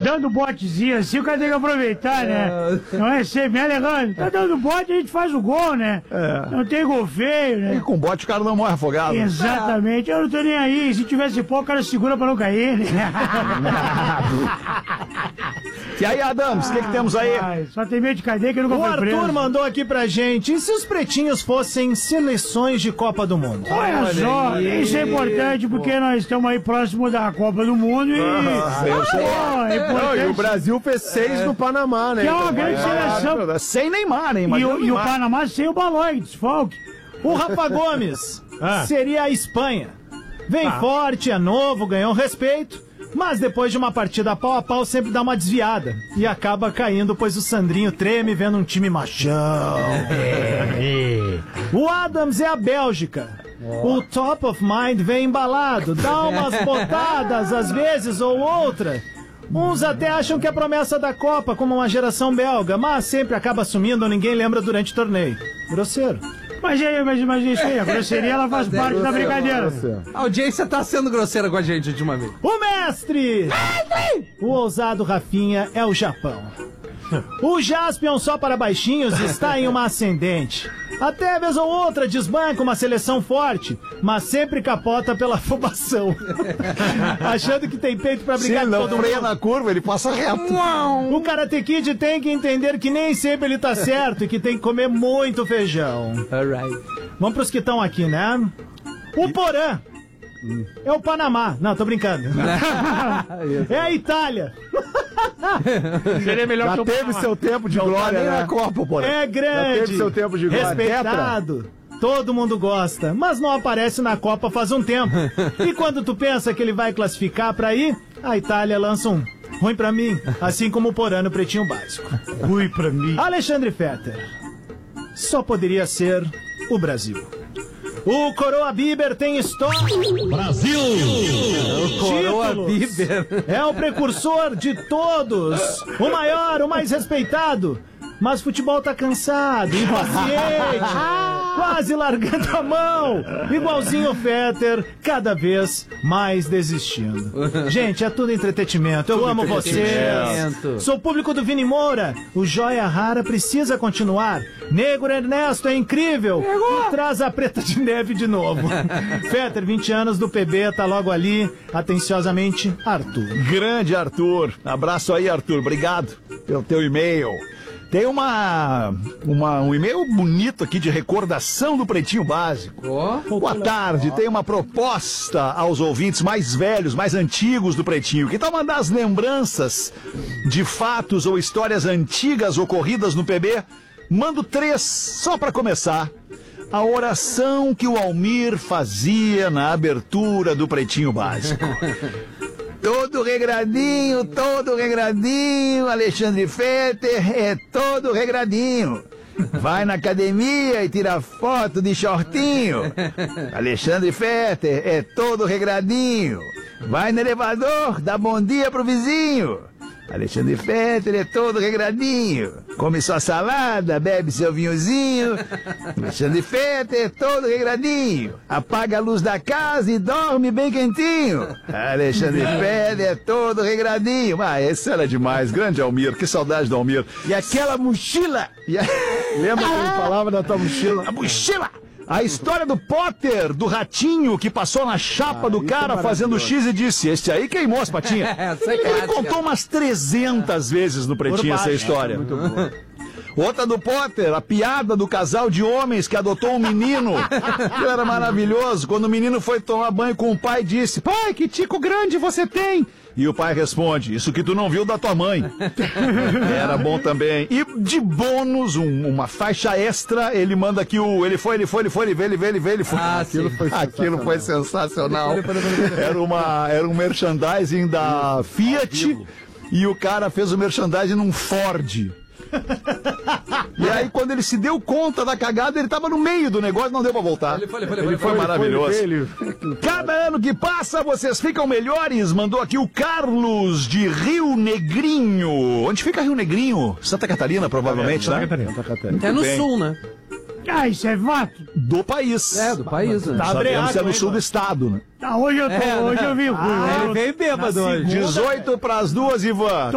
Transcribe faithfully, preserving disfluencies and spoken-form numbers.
dando botezinho assim, o cara tem que aproveitar, né? Não é sempre, né, Alejandro? Tá dando bote, a gente faz o gol, né? É. Não tem gol feio, né? E com bote o cara não morre afogado. Exatamente, eu não tô nem aí. Se tivesse pó, o cara segura pra não cair, né? E aí, Adams, o que, que temos aí? Ai, só tem medo de cadeia que nunca O foi Arthur preso. mandou aqui pra gente, e se os pretinhos fossem seleções de Copa do Mundo? Olha só, aí, isso é importante porque nós estamos aí próximo da Copa do Mundo e... Ah, eu sei. Pô, é Não, importante. e o Brasil fez seis no Panamá, né? Que é uma Então, grande seleção. Sem Neymar, hein? E Imagina o, e o Neymar. Panamá sem o Balói, desfalque. O Rafa Gomes Ah. seria a Espanha. Vem forte, é novo, ganhou respeito, mas depois de uma partida pau a pau sempre dá uma desviada e acaba caindo, pois o Sandrinho treme vendo um time machão. O Adams é a Bélgica. O Top of Mind vem embalado, dá umas botadas às vezes ou outra. Uns até acham que é promessa da Copa, como uma geração belga, mas sempre acaba sumindo ou ninguém lembra durante o torneio. Grosseiro. Mas, aí, mas, mas isso aí, a grosseria ela faz parte da brincadeira. A audiência tá sendo grosseira com a gente ultimamente. O mestre! O ousado Rafinha é o Japão. O Jaspion só para baixinhos está em uma ascendente. Até vez ou outra desbanca uma seleção forte, mas sempre capota pela afobação. Achando que tem peito pra Se brigar ele com não todo freia mundo. na curva, ele passa reto. O Karate Kid tem que entender que nem sempre ele tá certo e que tem que comer muito feijão. Alright. Vamos pros que estão aqui, né? O Porã. É o Panamá. Não, tô brincando. É a Itália. Seria melhor Já que o teve Panamá. seu tempo de Não tá glória, nem né? na Copa, porra. É Já grande. teve seu tempo de glória. Respeitado. Todo mundo gosta, mas não aparece na Copa faz um tempo. E quando tu pensa que ele vai classificar pra ir, a Itália lança um ruim pra mim, assim como o Porã no Pretinho Básico. Ruim pra mim. Alexandre Fetter. Só poderia ser o Brasil. O Coroa Biber tem história. Brasil! Coroa Títulos. Biber. É o precursor de todos. O maior, o mais respeitado. Mas futebol tá cansado, impaciente, quase largando a mão. Igualzinho o Fetter, cada vez mais desistindo. Gente, é tudo entretenimento. Eu amo vocês. entretenimento. Sou público do Vini Moura. O Joia Rara precisa continuar. Negro Ernesto é incrível. E traz a Preta de Neve de novo. Fetter, vinte anos do P B, tá logo ali. Atenciosamente, Arthur. Grande Arthur. Abraço aí, Arthur. Obrigado pelo teu e-mail. Tem uma, uma um e-mail bonito aqui de recordação do Pretinho Básico. Ó. Boa tarde, tem uma proposta aos ouvintes mais velhos, mais antigos do Pretinho. Que tal mandar as lembranças de fatos ou histórias antigas ocorridas no P B? Mando três, só para começar. A oração que o Almir fazia na abertura do Pretinho Básico. Todo regradinho, todo regradinho, Alexandre Fetter é todo regradinho. Vai na academia e tira foto de shortinho. Alexandre Fetter é todo regradinho. Vai no elevador, dá bom dia pro vizinho. Alexandre Fetter é todo regradinho. Come sua salada, bebe seu vinhozinho. Alexandre Fetter é todo regradinho. Apaga a luz da casa e dorme bem quentinho. Alexandre Fetter é todo regradinho. Ah, esse era demais. Grande Almir, que saudade do Almir. E aquela mochila. E a... Lembra que ele falava da tua mochila? A mochila! A história do Potter, do ratinho que passou na chapa Ah, do isso cara é fazendo maravilhoso. X e disse: este aí queimou as patinhas. Essa é Ele clássica. contou umas trezentas vezes no Pretinho essa história. Muito bom. Outra do Potter, a piada do casal de homens que adotou um menino. Que era maravilhoso. Quando o menino foi tomar banho com o pai, disse: pai, que tico grande você tem. E o pai responde: isso que tu não viu da tua mãe. Era bom também. E de bônus, um- uma faixa extra, ele manda aqui o... Ele foi, ele foi, ele foi, ele veio, ele veio, ele veio, ele foi. Ah, aquilo sim. foi Aquilo foi sensacional. Era, uma, era um merchandising da Fiat e o cara fez o merchandising num Ford. E aí, quando ele se deu conta da cagada, ele tava no meio do negócio, não deu pra voltar. Ele foi, ele foi, Ele ele foi foi, maravilhoso. ele Cada ano que passa, vocês ficam melhores. Mandou aqui o Carlos de Rio Negrinho. Onde fica Rio Negrinho? Santa Catarina, provavelmente, né? É no bem. sul, né? Ah, isso é fato. Do país. É, do país, né? Tá Sabemos breado, que é no hein, sul mano? do estado, né? Ah, hoje eu tô, É, hoje né? eu vi. Ah, ele veio bêbado hoje. dezoito pras duas, Ivan.